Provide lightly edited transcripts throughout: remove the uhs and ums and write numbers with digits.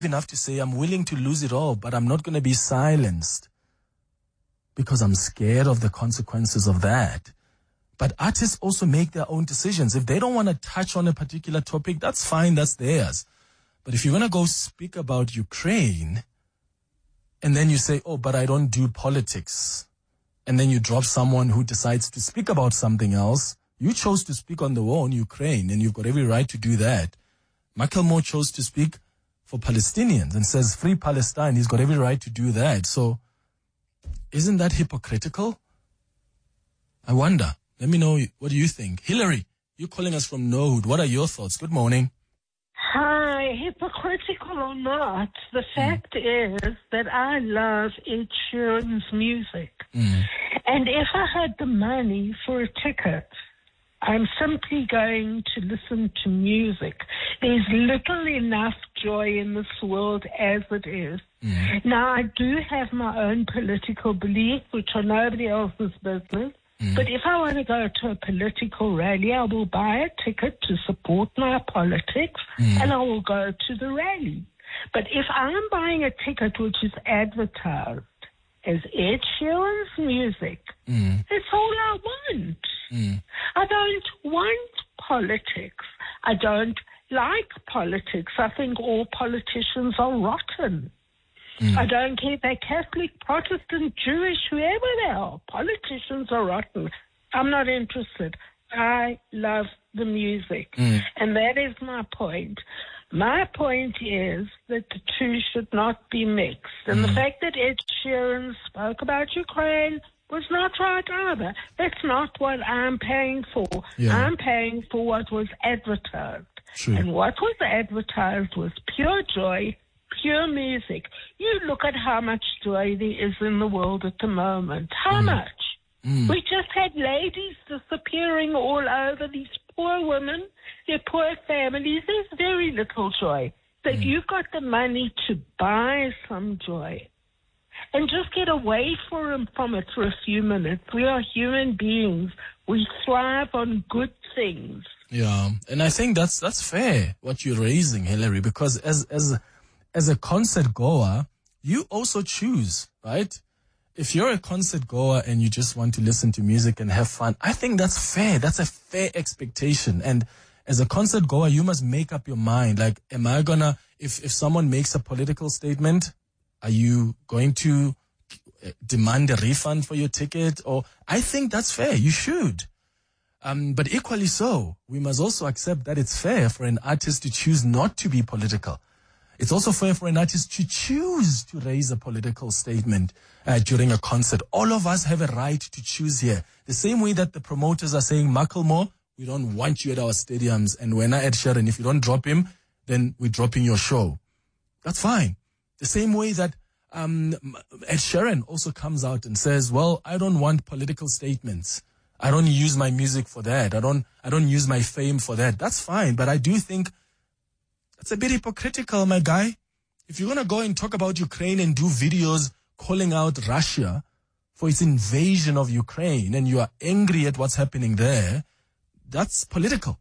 enough to say I'm willing to lose it all, but I'm not going to be silenced because I'm scared of the consequences of that. But artists also make their own decisions. If they don't want to touch on a particular topic, that's fine, that's theirs. But if you're going to go speak about Ukraine, and then you say, oh, but I don't do politics, and then you drop someone who decides to speak about something else, you chose to speak on the war on Ukraine, and you've got every right to do that. Macklemore chose to speak for Palestinians and says, free Palestine, he's got every right to do that. So, isn't that hypocritical? I wonder. Let me know, what do you think? Hillary, you're calling us from Norwood. What are your thoughts? Good morning. Hi, hypocritical or not, the fact is that I love Ed Sheeran's music. And if I had the money for a ticket, I'm simply going to listen to music. There's little enough joy in this world as it is. Now, I do have my own political belief, which are nobody else's business. But if I want to go to a political rally, I will buy a ticket to support my politics, and I will go to the rally. But if I'm buying a ticket which is advertised as Ed Sheeran's music, it's all I want. I don't want politics. I don't like politics. I think all politicians are rotten. I don't care if they're Catholic, Protestant, Jewish, whoever they are. Politicians are rotten. I'm not interested. I love the music. And that is my point. My point is that the two should not be mixed. And the fact that Ed Sheeran spoke about Ukraine was not right either. That's not what I'm paying for. I'm paying for what was advertised. And what was advertised was pure joy, pure music. You look at how much joy there is in the world at the moment. How much? We just had ladies disappearing all over, these poor women, their poor families. There's very little joy. That you've got the money to buy some joy and just get away from it for a few minutes. We are human beings. We thrive on good things. Yeah, and I think that's fair, what you're raising, Hillary, because as a concert goer, you also choose, right? If you're a concert goer and you just want to listen to music and have fun, I think that's fair. That's a fair expectation. And as a concert goer, you must make up your mind. Like, am I gonna, if someone makes a political statement, are you going to demand a refund for your ticket? Or I think that's fair. You should. But equally so, we must also accept that it's fair for an artist to choose not to be political. It's also fair for an artist to choose to raise a political statement during a concert. All of us have a right to choose here. The same way that the promoters are saying, Macklemore, we don't want you at our stadiums. And when I Ed Sheeran, if you don't drop him, then we're dropping your show. That's fine. The same way that Ed Sheeran also comes out and says, well, I don't want political statements. I don't use my music for that. I don't use my fame for that. That's fine. But I do think it's a bit hypocritical, my guy. If you're going to go and talk about Ukraine and do videos calling out Russia for its invasion of Ukraine and you are angry at what's happening there, that's political.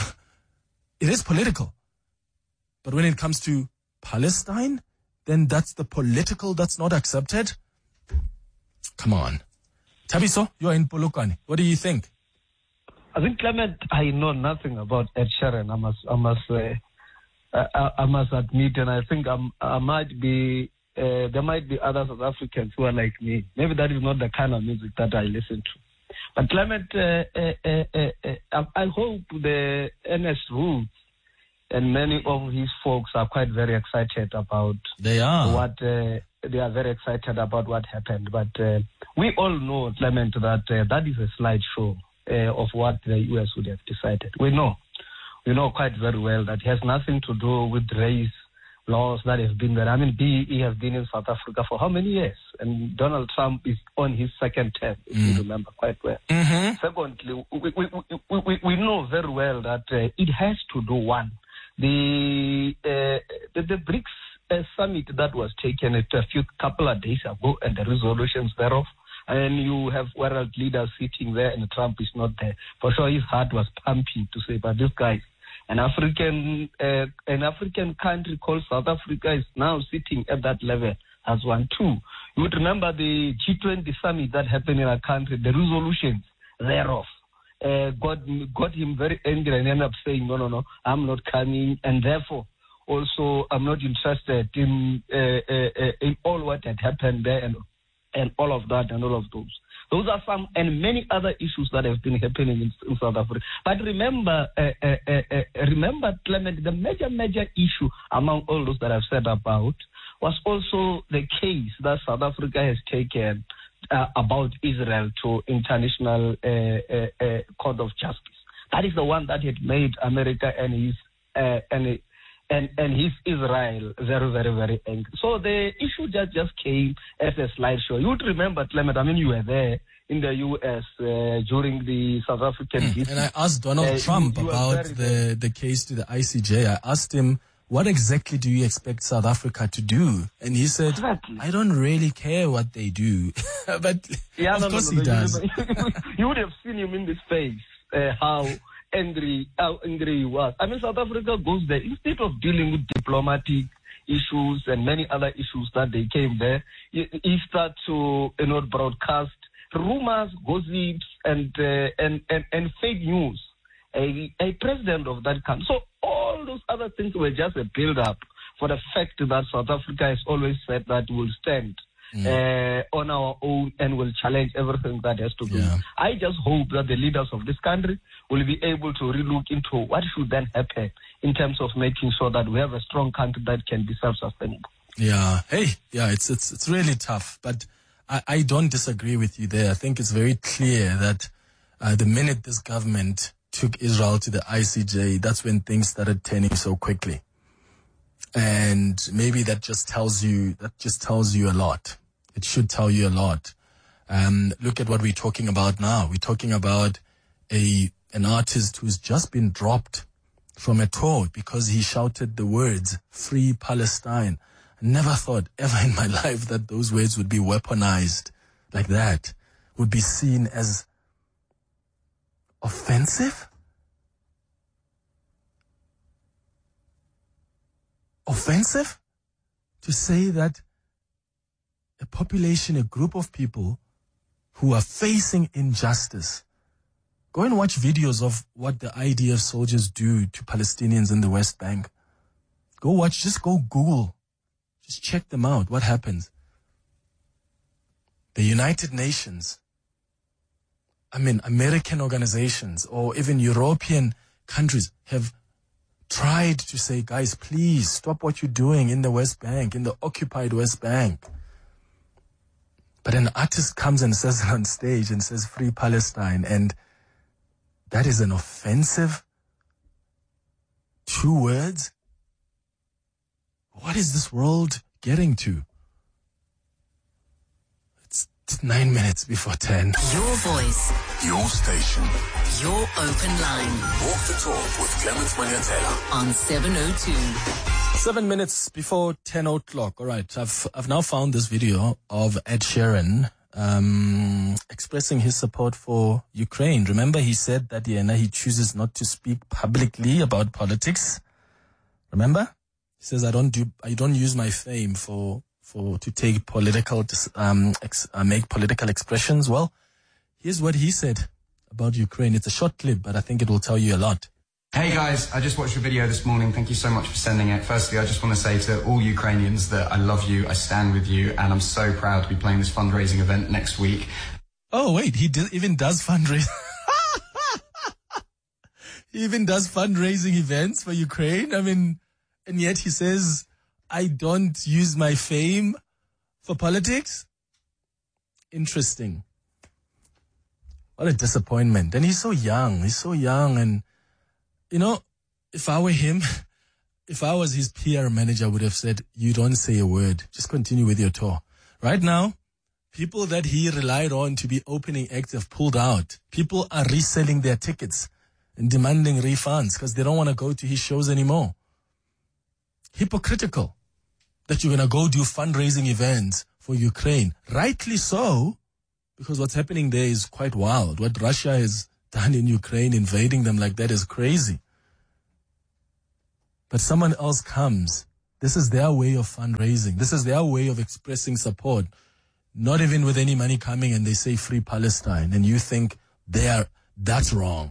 It is political. But when it comes to Palestine, then that's the political that's not accepted. Come on. Tabiso, you're in Polokwane. What do you think? I think, Clement, I know nothing about Ed Sheeran. I must admit, and I think there might be other South Africans who are like me. Maybe that is not the kind of music that I listen to. But Clement, I hope the NS Roots and many of his folks are quite very excited about. They are. They are very excited about what happened. But we all know, Clement, that that is a slideshow of what the U.S. would have decided. We know quite very well that it has nothing to do with race laws that have been there. I mean, BEE has been in South Africa for how many years? And Donald Trump is on his second term, if you remember quite well. Secondly, we know very well that it has to do, one, the BRICS summit that was taken a couple of days ago and the resolutions thereof, and you have world leaders sitting there and Trump is not there. For sure his heart was pumping to say, but this guy, An African country called South Africa is now sitting at that level as one. Two, you would remember the G20 summit that happened in our country, the resolutions thereof got him very angry and ended up saying, no, I'm not coming, and therefore also I'm not interested in all what had happened there and all of that and all of those. Those are some and many other issues that have been happening in South Africa. But remember, Clement, the major issue among all those that I've said about was also the case that South Africa has taken about Israel to International Court of Justice. That is the one that had made America and his Israel very, very, very angry. So the issue just came as a slideshow. You would remember, Clement, you were there in the U.S. During the South African visit. And I asked Donald Trump about the case to the ICJ. I asked him, what exactly do you expect South Africa to do? And he said, exactly. I don't really care what they do. But of course he does. You would have seen him in his face, how angry he was. South Africa goes there. Instead of dealing with diplomatic issues and many other issues that they came there, he started to broadcast rumors, gossips, and fake news. A president of that country. So all those other things were just a build-up for the fact that South Africa has always said that we'll stand on our own and will challenge everything that has to be. Yeah. I just hope that the leaders of this country will be able to relook into what should then happen in terms of making sure that we have a strong country that can be self-sustainable. Yeah. It's really tough, but I don't disagree with you there. I think it's very clear that the minute this government took Israel to the ICJ, that's when things started turning so quickly. And maybe that just tells you a lot. It should tell you a lot. Look at what we're talking about now. We're talking about an artist who's just been dropped from a tour because he shouted the words, "Free Palestine." I never thought ever in my life that those words would be weaponized like that, would be seen as offensive? Offensive? To say that a population, a group of people who are facing injustice. Go and watch videos of what the IDF soldiers do to Palestinians in the West Bank. Just go Google. Just check them out. What happens? The United Nations, American organizations or even European countries have tried to say, guys, please stop what you're doing in the West Bank, in the occupied West Bank. But an artist comes and says on stage and says, "Free Palestine," and that is an offensive 2 words. What is this world getting to? It's 9 minutes before 10. Your voice. Your station. Your open line. Walk the talk with Clement Manyatela on 702. 7 minutes before 10 o'clock. All right. I've now found this video of Ed Sheeran expressing his support for Ukraine. Remember, he said that he chooses not to speak publicly about politics. Remember? He says, I don't use my fame to take political, make political expressions. Well, here's what he said about Ukraine. It's a short clip, but I think it will tell you a lot. Hey guys, I just watched your video this morning. Thank you so much for sending it. Firstly, I just want to say to all Ukrainians that I love you, I stand with you, and I'm so proud to be playing this fundraising event next week. Oh, wait, he even does fundraising. He even does fundraising events for Ukraine. And yet he says, I don't use my fame for politics. Interesting. What a disappointment. And he's so young. And, if I were him, if I was his PR manager, I would have said, you don't say a word. Just continue with your tour. Right now, people that he relied on to be opening acts have pulled out. People are reselling their tickets and demanding refunds because they don't want to go to his shows anymore. Hypocritical that you're going to go do fundraising events for Ukraine. Rightly so, because what's happening there is quite wild. What Russia has done in Ukraine, invading them like that, is crazy. but someone else comes. This is their way of fundraising. This is their way of expressing support. Not even with any money coming, and they say free Palestine, and you think that's wrong.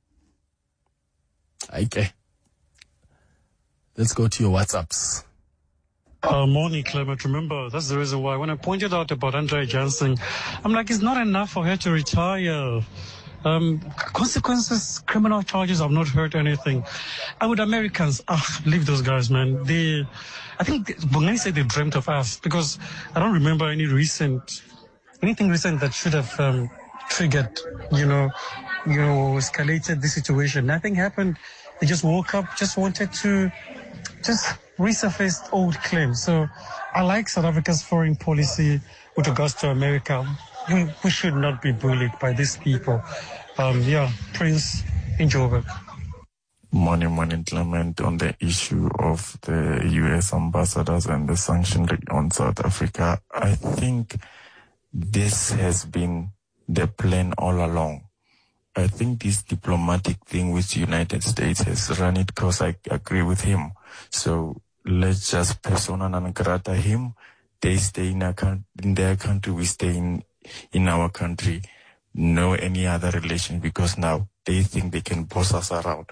Okay. Let's go to your WhatsApps. Morning, Clement. Remember, that's the reason why when I pointed out about Andre Johnson, I'm like, it's not enough for her to retire. Consequences, criminal charges, I've not heard anything. And with Americans, leave those guys, man. I think Bongani said they dreamt of us, because I don't remember anything recent that should have triggered, escalated the situation. Nothing happened. They just woke up, just wanted to resurface old claims. So I like South Africa's foreign policy with regards to America. We should not be bullied by these people. Prince, enjoy. Morning, Clement, on the issue of the U.S. ambassadors and the sanction on South Africa. I think this has been the plan all along. I think this diplomatic thing with the United States has run it because I agree with him. So let's just persona non grata him. They stay in their country, we stay in our country. No any other relation, because now they think they can boss us around.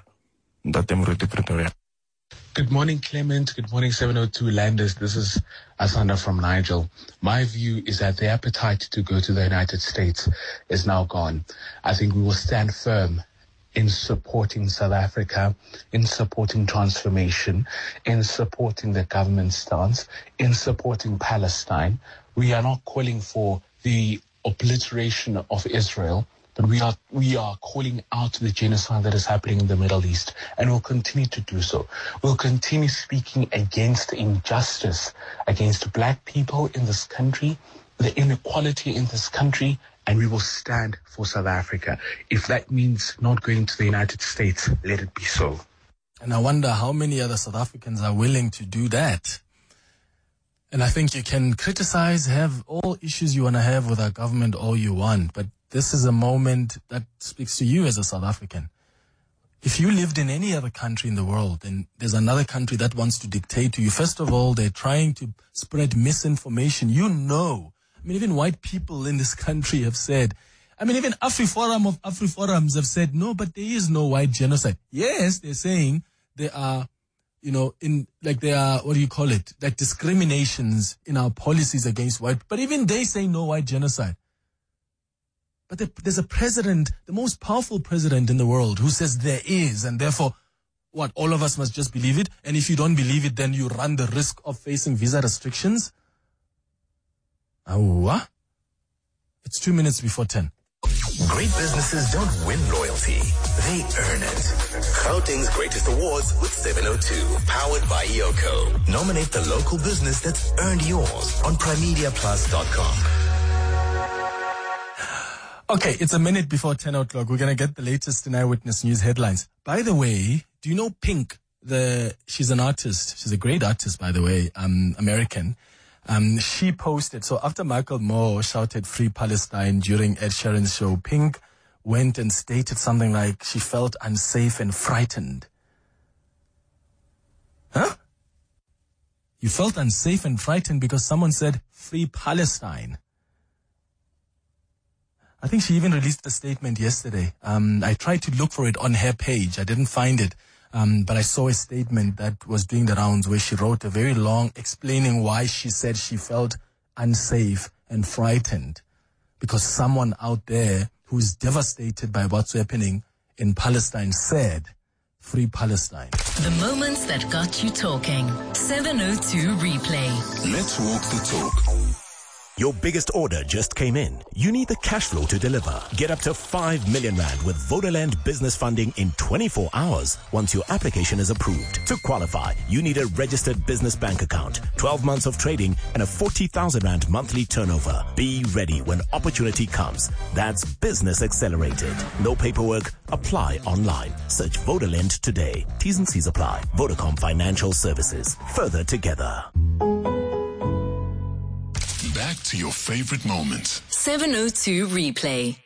Good morning, Clement. Good morning, 702 Landers. This is Asanda from Nigel. My view is that the appetite to go to the United States is now gone. I think we will stand firm in supporting South Africa, in supporting transformation, in supporting the government stance, in supporting Palestine. We are not calling for the obliteration of Israel, but we are calling out the genocide that is happening in the Middle East, and we'll continue to do so. We'll continue speaking against injustice, against black people in this country, the inequality in this country, and we will stand for South Africa. If that means not going to the United States, let it be so. And I wonder how many other South Africans are willing to do that. And I think you can criticize, have all issues you want to have with our government all you want, but this is a moment that speaks to you as a South African. If you lived in any other country in the world and there's another country that wants to dictate to you, first of all, they're trying to spread misinformation. Even white people in this country have said, even AfriForum of AfriForums have said, no, but there is no white genocide. Yes, they're saying there are, like discriminations in our policies against white, but even they say no white genocide. But there's a president, the most powerful president in the world, who says there is, and therefore, all of us must just believe it? And if you don't believe it, then you run the risk of facing visa restrictions? It's 2 minutes before 10. Great businesses don't win loyalty, they earn it. Gauteng's Greatest Awards with 702, powered by Yoko. Nominate the local business that's earned yours on primediaplus.com. Okay, it's a minute before 10 o'clock. We're going to get the latest in Eyewitness News headlines. By the way, do you know Pink? She's an artist. She's a great artist, by the way, American. She posted, so after Michael Moore shouted Free Palestine during Ed Sheeran's show, Pink went and stated something like she felt unsafe and frightened. Huh? You felt unsafe and frightened because someone said Free Palestine. I think she even released a statement yesterday. I tried to look for it on her page. I didn't find it. But I saw a statement that was doing the rounds where she wrote a very long explaining why she said she felt unsafe and frightened because someone out there who's devastated by what's happening in Palestine said, Free Palestine. The moments that got you talking. 702 Replay. Let's walk the talk. Your biggest order just came in. You need the cash flow to deliver. Get up to 5 million rand with Vodaland business funding in 24 hours once your application is approved. To qualify, you need a registered business bank account, 12 months of trading, and a 40,000 rand monthly turnover. Be ready when opportunity comes. That's Business Accelerated. No paperwork. Apply online. Search Vodaland today. T's and C's apply. Vodacom Financial Services. Further together. Back to your favorite moments. 702 Replay.